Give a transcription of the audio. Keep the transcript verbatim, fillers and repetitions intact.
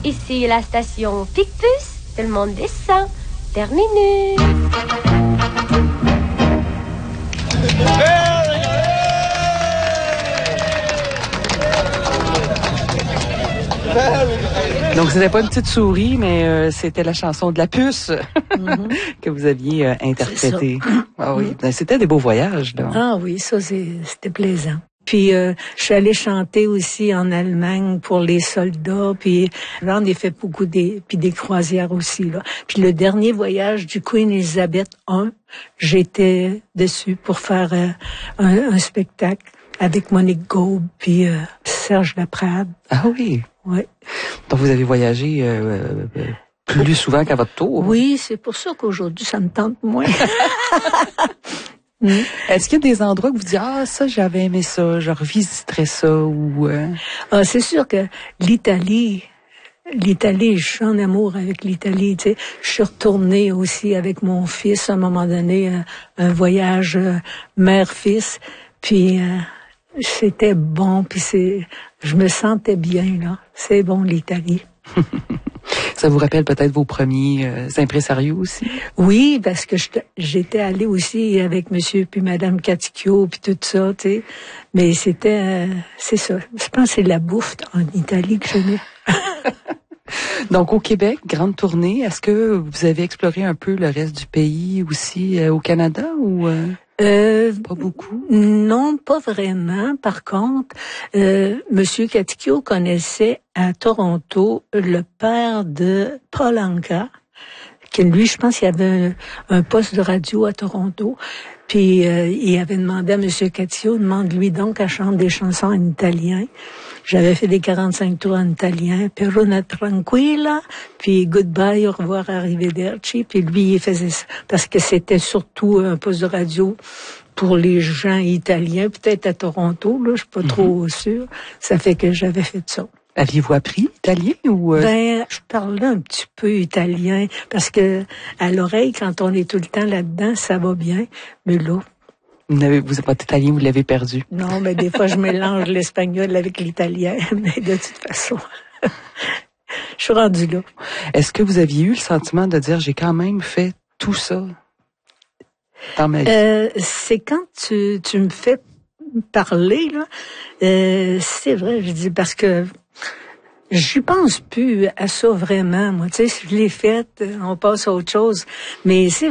Ici la station Picpus. Tout le monde descend. Terminé. Donc, c'était pas une petite souris, mais euh, c'était la chanson de la puce mm-hmm. que vous aviez euh, interprétée. Ah oui, mm-hmm. C'était des beaux voyages, là. Ah oui, ça, c'est, c'était plaisant. Puis, euh, je suis allée chanter aussi en Allemagne pour les soldats, puis j'en ai fait beaucoup des, puis des croisières aussi, là. Puis le dernier voyage du Queen Elizabeth I, j'étais dessus pour faire euh, un, un spectacle avec Monique Gaube, puis euh, Serge Laprade. Ah oui? Oui. Donc, vous avez voyagé euh, euh, plus souvent qu'à votre tour? Oui, c'est pour ça qu'aujourd'hui, ça me tente moins. mm. Est-ce qu'il y a des endroits que vous dites, ah, ça, j'avais aimé ça, je revisiterais ça, ou... Euh... Ah, c'est sûr que l'Italie... L'Italie, je suis en amour avec l'Italie, tu sais. Je suis retournée aussi avec mon fils, à un moment donné, un, un voyage euh, mère-fils, puis... Euh, c'était bon, puis c'est, je me sentais bien, là. C'est bon, l'Italie. Ça vous rappelle peut-être vos premiers euh, impresarios aussi? Oui, parce que j'étais allée aussi avec monsieur puis madame Caticchio, puis tout ça, tu sais. Mais c'était, euh, c'est ça. Je pense que c'est la bouffe en Italie que j'aimais. Donc, au Québec, grande tournée. Est-ce que vous avez exploré un peu le reste du pays aussi, euh, au Canada, ou... Euh... Euh, pas beaucoup? Non, pas vraiment. Par contre, euh, Monsieur Caticchio connaissait à Toronto le père de Paul Anka, que lui, je pense qu'il avait un, un poste de radio à Toronto. Puis euh, il avait demandé à Monsieur Caticchio, demande-lui donc à chanter des chansons en italien. J'avais fait des quarante-cinq tours en italien, Perona Tranquilla, puis Goodbye, au revoir, arrivederci, puis lui, il faisait ça, parce que c'était surtout un poste de radio pour les gens italiens, peut-être à Toronto, là, je suis pas mm-hmm. trop sûre. Ça fait que j'avais fait ça. Aviez-vous appris italien ou... Euh... Ben, je parlais un petit peu italien, parce que à l'oreille, quand on est tout le temps là-dedans, ça va bien, mais là... Vous n'avez, vous êtes pas italien, vous l'avez perdu. Non, mais des fois, je mélange l'espagnol avec l'italien, mais de toute façon, je suis rendue là. Est-ce que vous aviez eu le sentiment de dire, j'ai quand même fait tout ça dans ma vie? Euh, c'est quand tu, tu me fais parler, là, euh, c'est vrai, je dis, parce que j'y pense plus à ça vraiment, moi. Tu sais, je l'ai fait, on passe à autre chose, mais c'est